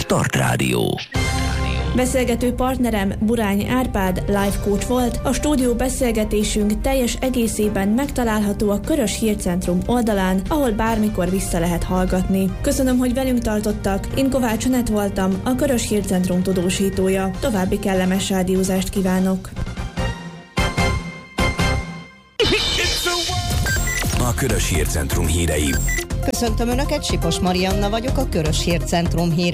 Start Rádió. Beszélgető partnerem Burány Árpád, life coach volt. A stúdió beszélgetésünk teljes egészében megtalálható a Körös Hírcentrum oldalán, ahol bármikor vissza lehet hallgatni. Köszönöm, hogy velünk tartottak. Én Kovács Anett voltam, a Körös Hírcentrum tudósítója. További kellemes rádiózást kívánok. A Körös Hírcentrum hírei. Köszöntöm Önöket, Sipos Marianna vagyok, a Körös Hírcentrum hírei.